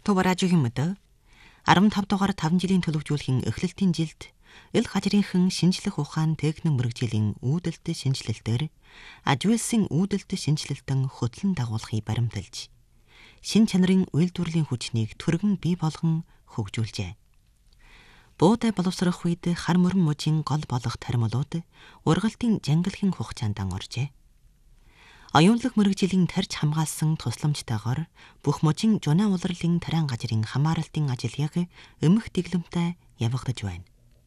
Тувар ажигийн мөдө 15 дугаар 5 жилийн төлөвлөжүүлэхийн эхлэлтийн жилд ил газрынхан шинжлэх ухаан техник мэргэжлийн үүдэлт шинжилэлтээр ажиглсан үүдэлт шинжилэлтэн хөтлөн дагуулахыг баримталж шин чанарын үйлдвэрлэлийн хүчнийг түргэн бий болгон хөгжүүлжээ. Буудай боловсрох үед хар мөрөн мужийн гол болох таримлууд ургалтын жангалхийн хугацаанд оржээ. Оюунлаг мэргэжлийн тарьж хамгаалсан тусламжтайгаар бүх мужийн жунаа улирлын тариан газрын хамааралтын ажлыг эмх дэглэмтэй явагдаж байна.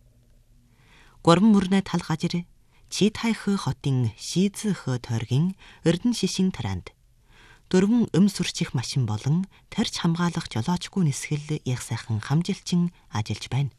Гурван мөрнө тал газар Читайх хотын Шизх тойргийн Эрдэнэ шишин тараанд дөрвөн сүрчих машин болон тарьж хамгаалах жолоочгүй нисгэл яг сайхан хамжилчин ажиллаж байна.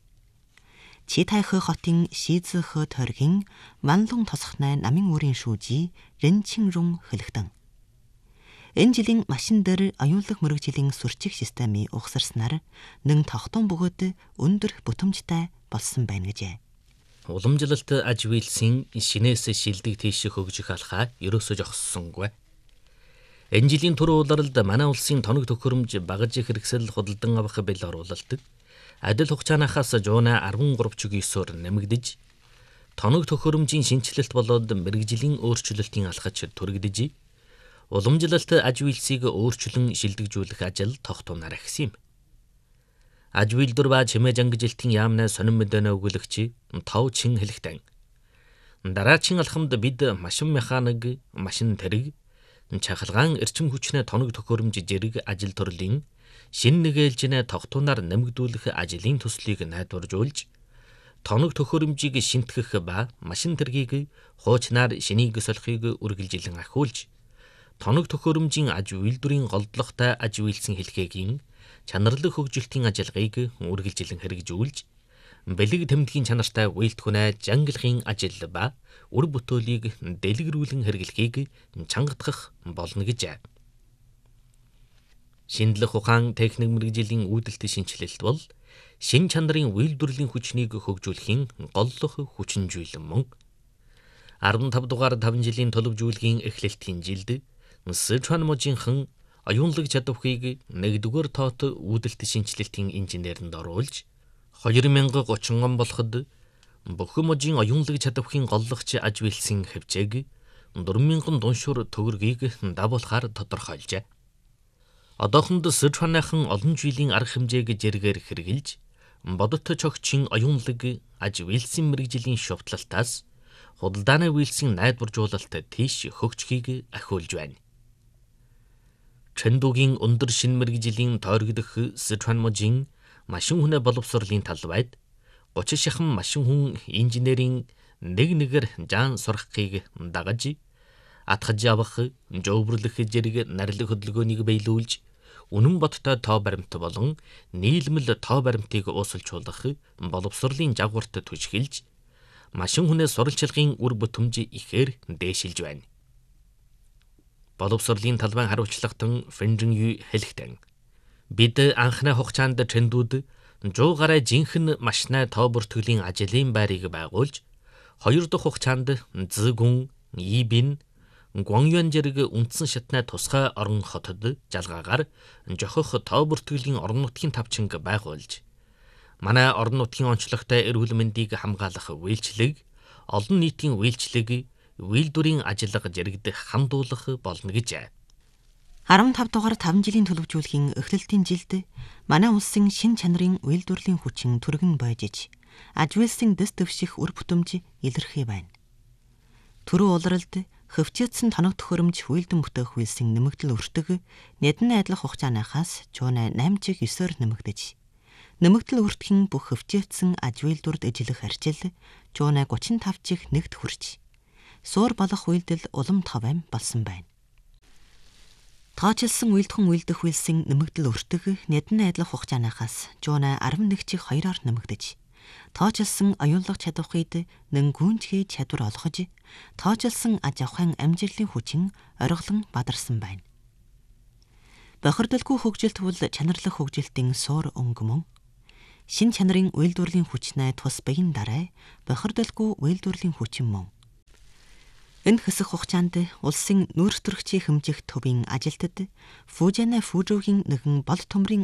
Читайх хотын Шизх тойргийн Манлун тосхнай намын үрийн шүүжи Рэнчин-рун хэлэгдэн. Энэ жилийн машин дээр оюунлаг мэргэжлийн сүрчих системийн угсарснаар нэн тогтун бөгөөд өндөр бүтэмжтэй болсон байна гэжээ. Уламжлалт ажиглсан шинээс шилдэг тийш хөгжих алхаа ерөөсөө жогссонгүй. Энэ жилийн түрүү улиралд манай улсын тоног төхөөрөмж багаж хэрэгсэл худалдан авах бэл оруулалт адил хугацаанаас жуунаа 13.9-оор нэмэгдэж, тоног төхөөрөмжийн шинжилэлт болоод мэргэжлийн өөрчлөлтийн алхаж түрэгдэж, уламжлалт ажиглсыг өөрчлөн шилдэгжүүлэх ажил тогтунаар ахсан юм. Ажиглдур ба чимээ жангижилтын яамнаа сонин мэдэнэ өгүүлэгч тав чин хэлэхтэн. Дараачин алхамд бид машин механик, машин тэрэг, чахалгаан эрчим хүчний тоног төхөөрөмж зэрэг ажил төрлийн шин нэгээлжнээ тогтунаар нэмэгдүүлэх ажлын төслийг найдваржуулж, тоног төхөөрөмжийг шинтгэх ба машин тэргийг хуучнаар шинийг солихыг үргэлжилэн ахиулж, тоног төхөөрөмжийн аж үйлдвэрийн голдлоготой ажиглсан хэлхээгийн чанарлаг хөгжилтийн ажиллагааг үргэлжилэн хэрэгжүүлж, бэлэг тэмдгийн чанартай үйлдвэрхүнээ жангалахын ажил ба үр бүтээлийг дэлгэрүүлэн хэрэглэхийг чангатгах болно гэжээ. Шинжлэх ухаан техник мэргэжлийн үүдэлт шинжилэлт бол шин чанарын үйлдвэрлэлийн хүчнийг хөгжүүлэхийн голлох хүчин зүйлэн мөн. 15 дугаар 5 жилийн төлөвлөжүүлэхийн эхлэлтийн жилд Сычуан мужийнхан оюунлаг чадварыг 1-р тоот үүдэлт шинжилэлтийн инженеринд оруулж 2030 он болоход бүхэн мужийн оюунлаг чадварын голлогч ажиглсан хэмжээг 4000 дуншуур төгрөгийг дагуулахаар тодорхойлжээ. Одоохонд Сычуаныхан олон жилийн арга хэмжээг зэрэгээр хэрэгжилж, бодит чогчийн оюунлаг ажиглсан мэргэжлийн шувтлалтаас худалдааны үйлсийн найдваржуулалт тийш хөгжихийг ахиулж байна. Чэндугийн өндөр шин мэргэжлийн тойрогдох Сычуан мужийн машин хүнээ боловсролын талбайд 30 шахан машин хүн инженерийн нэг-нэгээр жаан сурахыг дагаж, атгаж авах, жовбрлох зэрэг нарийн хөдөлгөөнийг биелүүлж, үнэн бодтой тоо баримт болон нийлмэл тоо баримтыг уусалжуулах боловсролын жагварт түшгэлж, машин хүнээ суралцлагын үр бүтэмж ихээр дээшилж байна. Боловсролын талбайн хариуцлагатан Фэнжин Ю хэлэхдээ бид анхны хугацаанд Чэндүүд 100 гаруй жинхэнэ машинаа тоо бүртгэлийн ажлын байрыг байгуулж, 2 дахь хугацаанд Зэгүн, Ибин, Гуанюан зэрэг үндсэн шатны тусгай орон хотод жалгаагаар жохох тоо бүртгэлийн орон нутгийн тавчинг байгуулж, манай орон нутгийн онцлогтой эрүүл мэндийг хамгаалах үйлчлэг, олон нийтийн үйлчлэг, үйлдвэрийн ажиллагаа зэрэгдэх хамдуулах болно гэжээ. 15 дугаар 5 жилийн төлөвлөжүүлэхийн эхлэлтийн жилд манай улсын шин чанарын үйлдвэрлэлийн хүчин түргэн бойжиж, ажиглсан дэс дэвших үр бүтэмж илэрхий байна. Түрүү улиралд хөвчөөдсөн тоног төхөөрөмж үйлдэн бүтээх үйлсийн нэмэгдэл өртөг нэдэн айдлах хугацаанаас жуунаа 8.9-оор нэмэгдэж, нэмэгдэл өртгөн бүх хөвчөөдсөн аж үйлдвэрд ажиллах арчил жуунаа 35.1-д хүрч, суур болох үйлдэл улам товэм болсон байна. Тоочилсан үйлдхэн үйлдэх үйлсийн нэмэгдэл өртөг нэдэн айдлах хугацаанаас жуунаа 11.2-оор нэмэгдэж, тоочилсан оюунлаг чадварыг нэн гүнжгий чадвар олгож, тоочилсан аж ахуйн амжилтын хүчин ориглон бадарсан байна. Бохирдолгүй хөгжилт бол чанарлах хөгжилтийн суур өнгө мөн. Шин чанарын үйлдвэрлэлийн хүчнээ тус баян дараа бохирдолгүй үйлдвэрлэлийн хүчин мөн. Энэ хэсэг хугацаанд улсын нүүрс төрөгчийн хэмжих төвийн ажилтнад Фужана Фужуугийн нэгэн бол төмрийн